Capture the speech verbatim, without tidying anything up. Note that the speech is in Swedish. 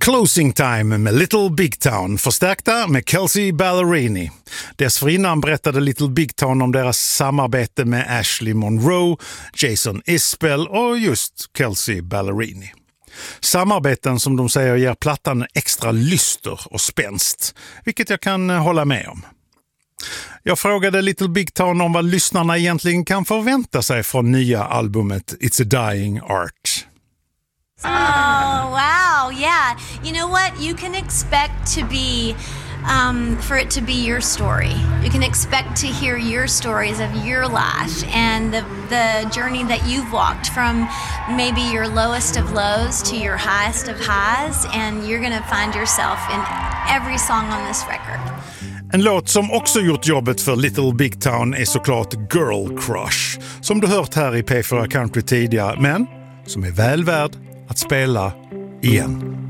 Closing Time med Little Big Town, förstärkta med Kelsea Ballerini. Dessförinnan berättade Little Big Town om deras samarbete med Ashley Monroe, Jason Isbell och just Kelsea Ballerini. Samarbeten som de säger ger plattan extra lyster och spänst, vilket jag kan hålla med om. Jag frågade Little Big Town om vad lyssnarna egentligen kan förvänta sig från nya albumet It's a Dying Art. Oh, wow, yeah. You know what? You can expect to be, um, for it to be your story. You can expect to hear your stories of your life and the, the journey that you've walked from maybe your lowest of lows to your highest of highs, and you're going to find yourself in every song on this record. En låt som också gjort jobbet för Little Big Town är såklart Girl Crush, som du hört här i P fyra Country tidigare, men som är väl värd att spela igen.